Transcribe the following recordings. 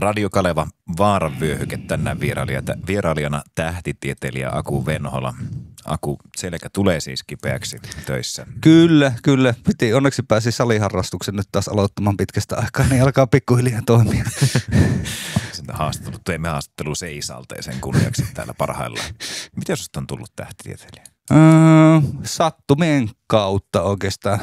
Radio Kaleva Vaaran vyöhyke tänään vierailijana tähtitieteilijä Aku Venhola. Aku, selkä tulee siis kipeäksi töissä. Kyllä. Onneksi pääsi saliharrastuksen nyt taas aloittamaan pitkästä aikaa, niin alkaa pikkuhiljaa toimia. Teemme haastattelu Seisalteeseen kunniaksi täällä parhaillaan. Miten sinusta on tullut tähtitieteilijä? Sattumien kautta oikeastaan.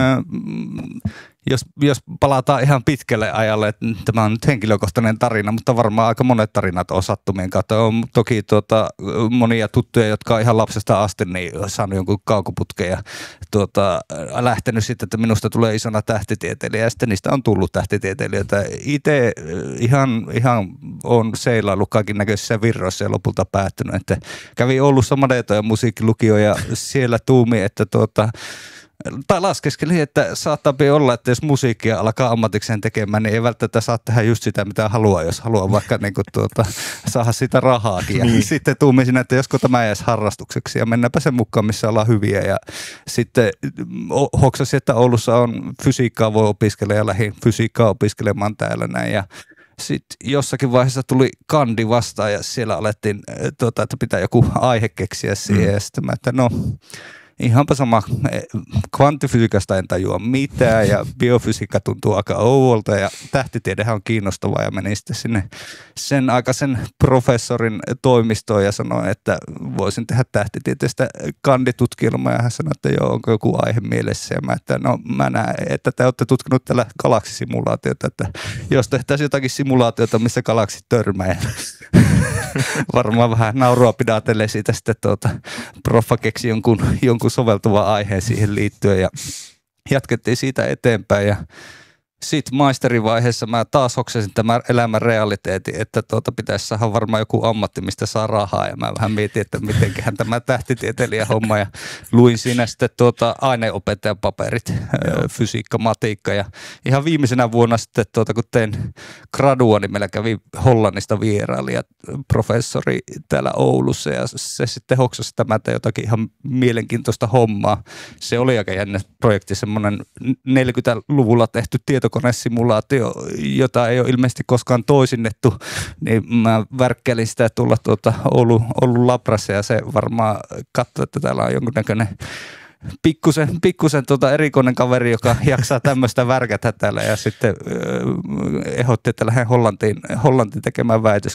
Jos palataan ihan pitkälle ajalle, että tämä on nyt henkilökohtainen tarina, mutta varmaan aika monet tarinat on sattumien kautta. On toki monia tuttuja, jotka on ihan lapsesta asti niin saanut jonkun kaukoputken ja lähtenyt sitten, että minusta tulee isona tähtitieteilijä ja sitten niistä on tullut tähtitieteilijöitä. Itse ihan on seilaillut kaikin näköisissä virroissa ja lopulta päättynyt, että kävin Oulussa Madeto ja musiikkilukio ja siellä tuumi, että tai laskeskelin, että saattaa olla, että jos musiikkia alkaa ammatikseen tekemään, niin ei välttämättä saa tehdä just sitä, mitä haluaa, jos haluaa vaikka saada sitä rahaakin. Ja sitten tuumisin, että josko tämä jäisi harrastukseksi ja mennäänpä sen mukaan, missä ollaan hyviä. Ja sitten hoksasin, että Oulussa on fysiikkaa, voi opiskella ja lähdin fysiikkaa opiskelemaan täällä näin. Ja sitten jossakin vaiheessa tuli kandi vastaan ja siellä alettiin, että pitää joku aihe keksiä siihen. Ja sitten mä, että ihanpa sama, kvanttifysiikasta en tajua mitään ja biofysiikka tuntuu aika ouolta ja tähtitiedehän on kiinnostavaa ja menin sitten sinne sen aikaisen professorin toimistoon ja sanoin, että voisin tehdä tähtitieteestä kanditutkielmaa ja hän sanoi, että joo, onko joku aihe mielessä ja mä, että mä näen, että te olette tutkinut tällä galaksisimulaatiota, että jos tehtäisiin jotakin simulaatiota, missä galaksit törmää. Varmaan vähän naurua pidätellen siitä sitten proffa keksi jonkun soveltuvan aiheen siihen liittyen ja jatkettiin siitä eteenpäin ja sitten maisterivaiheessa mä taas hoksasin tämän elämän realiteetin, että pitäisi saada varmaan joku ammatti, mistä saa rahaa ja mä vähän mietin, että mitenköhän tämä tähtitieteilijä homma ja luin siinä sitten aineopettajan paperit, fysiikka, matiikka ja ihan viimeisenä vuonna sitten kun tein gradua, niin meillä kävi Hollannista vierailija professori täällä Oulussa ja se sitten hoksasi tämä jotakin ihan mielenkiintoista hommaa. Se oli aika jännä projekti, semmoinen 40-luvulla tehty tietokonesimulaatio, jota ei ole ilmeisesti koskaan toisinnettu, niin mä värkkäilin sitä tulla Oulun labrassa ja se varmaan katsoi, että täällä on jonkunnäköinen pikkusen erikoinen kaveri, joka jaksaa tämmöistä värkätä täällä ja sitten ehdotti, että lähden Hollantiin tekemään